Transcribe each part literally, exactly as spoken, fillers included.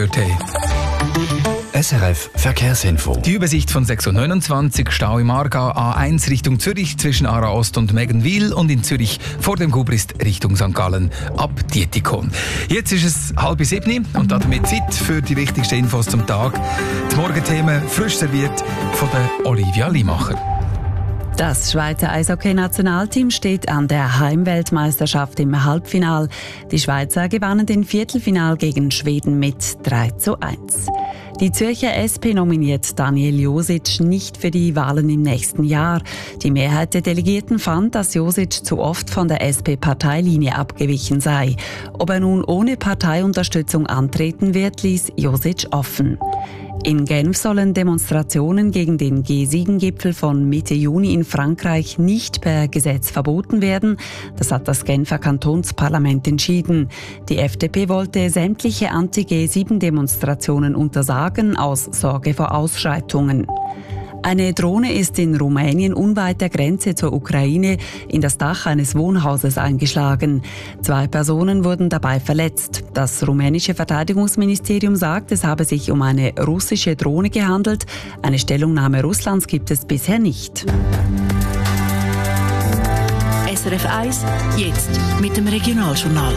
S R F Verkehrsinfo. Die Übersicht von sechs Uhr neunundzwanzig, Stau im Aargau, A eins Richtung Zürich zwischen Aarau Ost und Meggenwil und in Zürich vor dem Gubrist Richtung Sankt Gallen ab Dietikon. Jetzt ist es halb sieben und damit Zeit für die wichtigsten Infos zum Tag. Die Morgenthemen frisch serviert von der Olivia Limacher. Das Schweizer Eishockey-Nationalteam steht an der Heimweltmeisterschaft im Halbfinal. Die Schweizer gewannen den Viertelfinal gegen Schweden mit drei zu eins. Die Zürcher S P nominiert Daniel Josic nicht für die Wahlen im nächsten Jahr. Die Mehrheit der Delegierten fand, dass Josic zu oft von der S P-Parteilinie abgewichen sei. Ob er nun ohne Parteiunterstützung antreten wird, ließ Josic offen. In Genf sollen Demonstrationen gegen den G sieben Gipfel von Mitte Juni in Frankreich nicht per Gesetz verboten werden. Das hat das Genfer Kantonsparlament entschieden. Die F D P wollte sämtliche Anti-G sieben Demonstrationen untersagen aus Sorge vor Ausschreitungen. Eine Drohne ist in Rumänien unweit der Grenze zur Ukraine in das Dach eines Wohnhauses eingeschlagen. Zwei Personen wurden dabei verletzt. Das rumänische Verteidigungsministerium sagt, es habe sich um eine russische Drohne gehandelt. Eine Stellungnahme Russlands gibt es bisher nicht. S R F eins, jetzt mit dem Regionaljournal.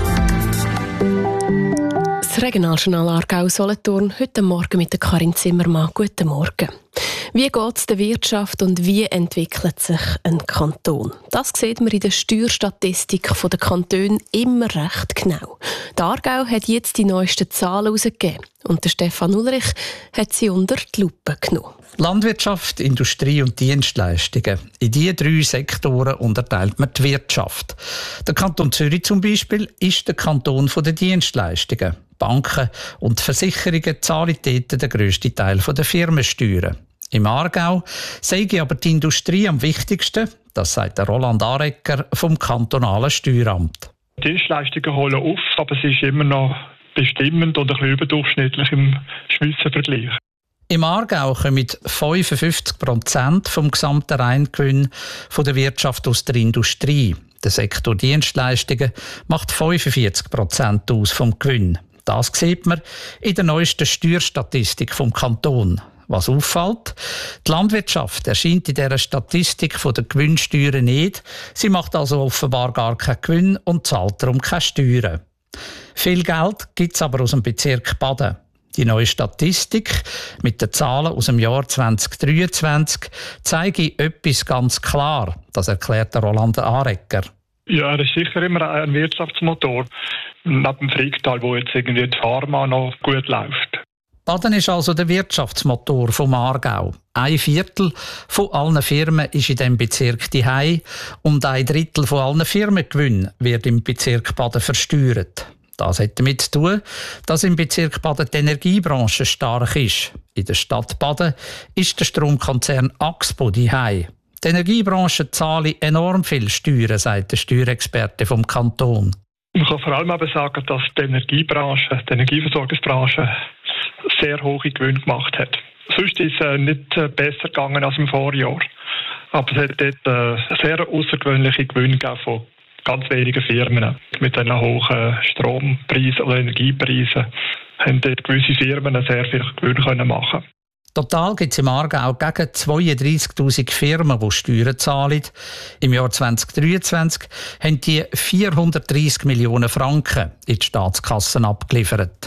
Das Regionaljournal Aargau-Solothurn, heute Morgen mit der Karin Zimmermann. Guten Morgen. Wie geht es der Wirtschaft und wie entwickelt sich ein Kanton? Das sieht man in der Steuerstatistik der Kantone immer recht genau. Der Aargau hat jetzt die neuesten Zahlen herausgegeben und der Stefan Ulrich hat sie unter die Lupe genommen. Landwirtschaft, Industrie und Dienstleistungen. In diese drei Sektoren unterteilt man die Wirtschaft. Der Kanton Zürich zum Beispiel ist der Kanton der Dienstleistungen. Banken und Versicherungen zahlen dort den grössten Teil der Firmensteuern. Im Aargau sei aber die Industrie am wichtigsten, das sagt der Roland Arecker vom kantonalen Steueramt. Die Dienstleistungen holen auf, aber es ist immer noch bestimmend und ein bisschen überdurchschnittlich im Schweizer Vergleich. Im Aargau kommen fünfundfünfzig Prozent vom gesamten Reingewinn der Wirtschaft aus der Industrie. Der Sektor Dienstleistungen macht fünfundvierzig Prozent aus vom Gewinn. Das sieht man in der neuesten Steuerstatistik vom Kanton. Was auffällt, die Landwirtschaft erscheint in dieser Statistik von der Gewinnsteuern nicht. Sie macht also offenbar gar keinen Gewinn und zahlt darum keine Steuern. Viel Geld gibt es aber aus dem Bezirk Baden. Die neue Statistik mit den Zahlen aus dem Jahr zwanzig dreiundzwanzig zeige etwas ganz klar. Das erklärt Roland Arecker. Ja, er ist sicher immer ein Wirtschaftsmotor. Neben dem Fricktal, wo jetzt irgendwie die Pharma noch gut läuft. Baden ist also der Wirtschaftsmotor vom Aargau. Ein Viertel von allen Firmen ist in diesem Bezirk daheim und ein Drittel von allen Firmengewinn wird im Bezirk Baden versteuert. Das hat damit zu tun, dass im Bezirk Baden die Energiebranche stark ist. In der Stadt Baden ist der Stromkonzern Axpo daheim. Die Energiebranche zahlt enorm viel Steuern, sagt der Steuerexperte vom Kanton. Man kann vor allem aber sagen, dass die Energiebranche, die Energieversorgungsbranche sehr hohe Gewinne gemacht hat. Sonst ist es nicht besser gegangen als im Vorjahr. Aber es hat dort sehr außergewöhnliche Gewinne gegeben von ganz wenigen Firmen. Mit diesen hohen Strompreisen oder Energiepreisen haben dort gewisse Firmen sehr viel Gewinn machen können. Total gibt es im Aargau gegen zweiunddreissigtausend Firmen, die Steuern zahlen. Im Jahr zwanzig dreiundzwanzig haben die vierhundertdreissig Millionen Franken in die Staatskassen abgeliefert.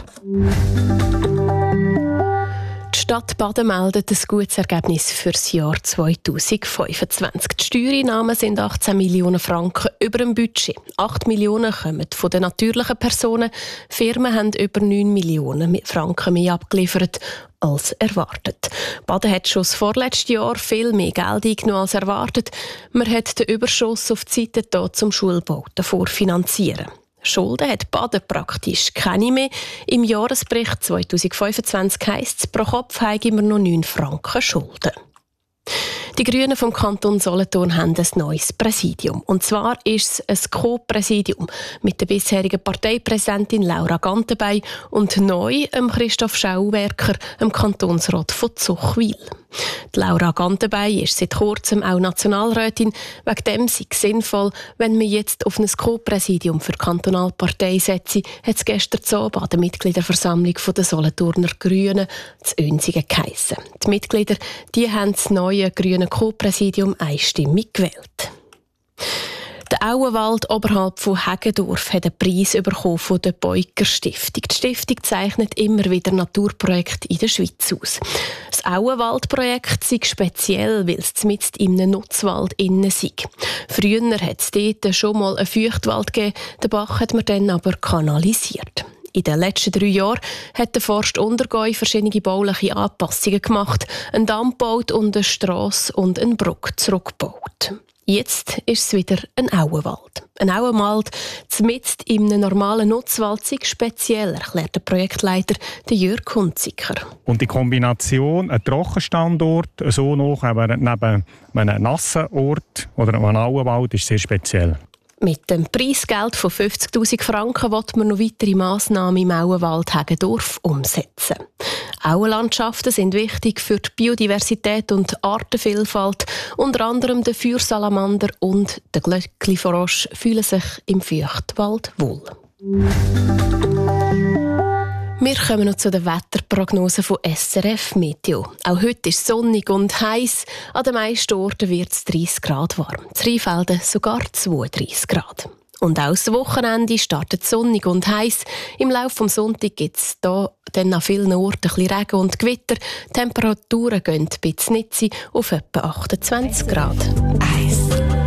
Die Stadt Baden meldet ein gutes Ergebnis für das Jahr zweitausendfünfundzwanzig. Die Steuereinnahmen sind achtzehn Millionen Franken über dem Budget. acht Millionen kommen von den natürlichen Personen. Firmen haben über neun Millionen Franken mehr abgeliefert als erwartet. Baden hat schon das vorletzte Jahr viel mehr Geld eingenommen als erwartet. Man hat den Überschuss auf die Seite da zum Schulbauten vorfinanzieren. Schulden hat Baden praktisch keine mehr. Im Jahresbericht zweitausendfünfundzwanzig heisst es, pro Kopf haben wir noch neun Franken Schulden. Die Grünen vom Kanton Solothurn haben ein neues Präsidium. Und zwar ist es ein Co-Präsidium mit der bisherigen Parteipräsidentin Laura Gantenbein und neu ähm, Christoph Schauwerker, dem Kantonsrat von Zuchwil. Die Laura Gantenbein ist seit kurzem auch Nationalrätin. Wegen dem sei es sinnvoll, wenn wir jetzt auf ein Co-Präsidium für die Kantonalpartei setzen, hat es gestern Abend an der Mitgliederversammlung der Solothurner Grünen zu Önsigen geheissen. Die Mitglieder die haben das neue grüne Co-Präsidium einstimmig gewählt. Der Auenwald oberhalb von Heggendorf hat einen Preis bekommen von der Beuker Stiftung. Die Stiftung zeichnet immer wieder Naturprojekte in der Schweiz aus. Das Auenwaldprojekt sei speziell, weil es mitten in einem Nutzwald innen sei. Früher hat es dort schon mal einen Feuchtwald gegeben, den Bach hat man dann aber kanalisiert. In den letzten drei Jahren hat der Forst Untergäu verschiedene bauliche Anpassungen gemacht, einen Damm gebaut und eine Strasse und eine Brücke zurückgebaut. Jetzt ist es wieder ein Auenwald. Ein Auenwald mitten in einem normalen Nutzwald sei speziell, erklärt der Projektleiter Jörg Hunziker. Und die Kombination, ein Trockenstandort, so noch aber neben einem nassen Ort oder einem Auenwald, ist sehr speziell. Mit dem Preisgeld von fünfzigtausend Franken will man noch weitere Massnahmen im Auenwald Heggendorf umsetzen. Auenlandschaften sind wichtig für die Biodiversität und die Artenvielfalt. Unter anderem der Feuersalamander und der Glöckli-Frosch fühlen sich im Feuchtwald wohl. Wir kommen noch zu der Wetterprognose von S R F Meteo. Auch heute ist es sonnig und heiß. An den meisten Orten wird es dreißig Grad warm. In Rheinfelden sogar zweiunddreißig Grad. Und auch das Wochenende startet sonnig und heiß. Im Laufe des Sonntags gibt es hier dann an vielen Orten ein bisschen Regen und Gewitter. Die Temperaturen gehen bei Znitzi auf etwa achtundzwanzig Grad. Eis.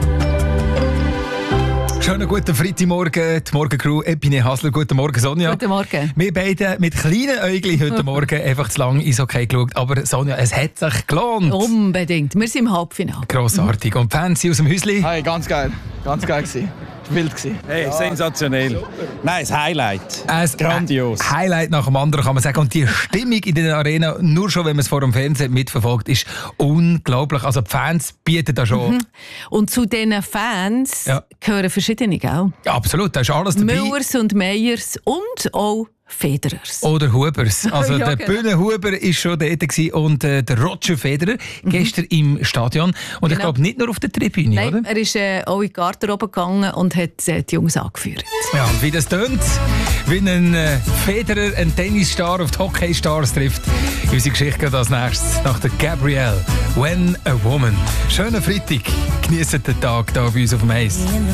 Schönen guten Freitagmorgen, die Morgencrew Epine Hasler. Guten Morgen, Sonja. Guten Morgen. Wir beide mit kleinen Äuglein heute Morgen einfach zu lange ins Hockey geschaut. Aber Sonja, es hat sich gelohnt. Unbedingt. Wir sind im Halbfinale. Grossartig. Und die Fans aus dem Häuschen? Hey, ganz geil. Ganz geil gewesen. Wild gewesen. Hey, ja. Sensationell. Super. Nein, das Highlight. Ein Grandios. Highlight nach dem anderen, kann man sagen. Und die Stimmung in der Arena, nur schon, wenn man es vor dem Fernsehen mitverfolgt, ist unglaublich. Also die Fans bieten da schon. Mhm. Und zu diesen Fans ja. gehören verschiedene, gell? Ja, absolut, da ist alles dabei. Müllers und Meyers und auch Federers. Oder Hubers. Also ja, der genau. Bühne Huber war schon dort und äh, der Roger Federer mhm. gestern im Stadion. Und genau. ich glaube nicht nur auf der Tribüne, Nein, oder? Er ist äh, auch in die Garderobe gegangen und hat äh, die Jungs angeführt. Ja, und wie das tönt, wie ein äh, Federer, ein Tennisstar auf die Hockeystars trifft. Unsere Geschichte geht als nächstes nach der Gabrielle. When a Woman. Schönen Freitag. Genießt den Tag hier bei uns auf dem Eis.